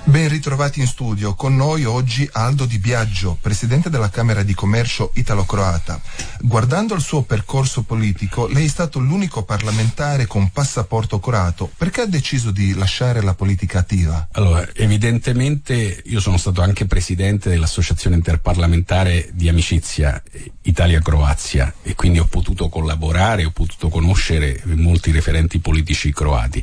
Ben ritrovati in studio, con noi oggi Aldo Di Biagio, presidente della Camera di Commercio italo-croata. Guardando il suo percorso politico, lei è stato l'unico parlamentare con passaporto croato. Perché ha deciso di lasciare la politica attiva? Allora, evidentemente io sono stato anche presidente dell'Associazione Interparlamentare di Amicizia Italia-Croazia e quindi ho potuto collaborare, ho potuto conoscere molti referenti politici croati.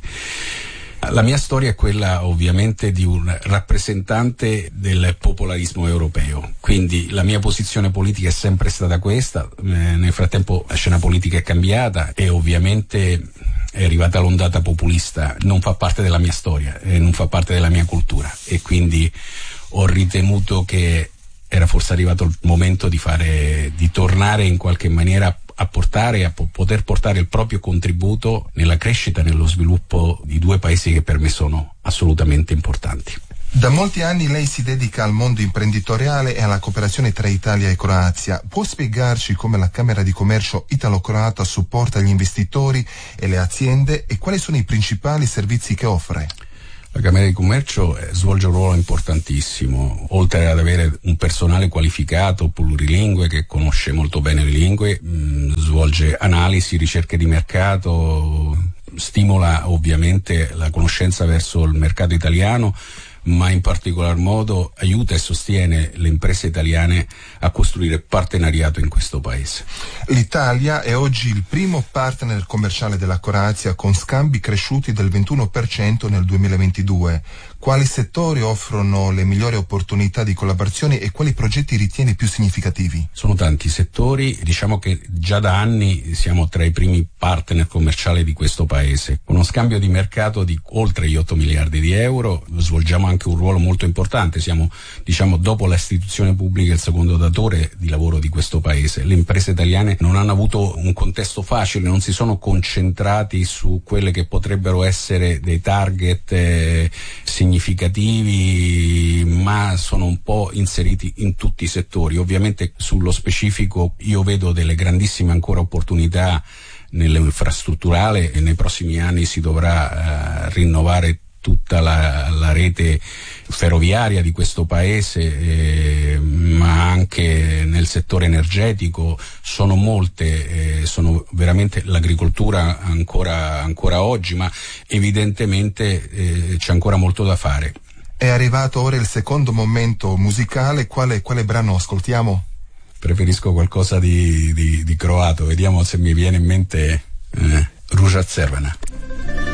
La mia storia è quella ovviamente di un rappresentante del popolarismo europeo, quindi la mia posizione politica è sempre stata questa. Nel frattempo la scena politica è cambiata e ovviamente è arrivata l'ondata populista, non fa parte della mia storia, non fa parte della mia cultura e quindi ho ritenuto che era forse arrivato il momento di tornare in qualche maniera a poter portare il proprio contributo nella crescita e nello sviluppo di due paesi che per me sono assolutamente importanti. Da molti anni lei si dedica al mondo imprenditoriale e alla cooperazione tra Italia e Croazia. Può spiegarci come la Camera di Commercio italo-croata supporta gli investitori e le aziende e quali sono i principali servizi che offre? La Camera di Commercio svolge un ruolo importantissimo, oltre ad avere un personale qualificato, plurilingue, che conosce molto bene le lingue, svolge analisi, ricerche di mercato, stimola ovviamente la conoscenza verso il mercato italiano, ma in particolar modo aiuta e sostiene le imprese italiane a costruire partenariato in questo paese. L'Italia è oggi il primo partner commerciale della Croazia con scambi cresciuti del 21% nel 2022. Quali settori offrono le migliori opportunità di collaborazione e quali progetti ritiene più significativi? Sono tanti settori, diciamo che già da anni siamo tra i primi partner commerciali di questo paese. Con uno scambio di mercato di oltre gli 8 miliardi di euro svolgiamo anche un ruolo molto importante, siamo dopo l'istituzione pubblica il secondo datore di lavoro di questo paese. Le imprese italiane non hanno avuto un contesto facile, non si sono concentrati su quelle che potrebbero essere dei target significativi, ma sono un po' inseriti in tutti i settori. Ovviamente sullo specifico io vedo delle grandissime ancora opportunità nell'infrastrutturale e nei prossimi anni si dovrà rinnovare tutta la rete ferroviaria di questo paese, ma anche nel settore energetico sono molte, sono veramente l'agricoltura ancora oggi, ma evidentemente c'è ancora molto da fare. È arrivato ora il secondo momento musicale, quale brano ascoltiamo? Preferisco qualcosa di croato, vediamo se mi viene in mente Ruža crvena.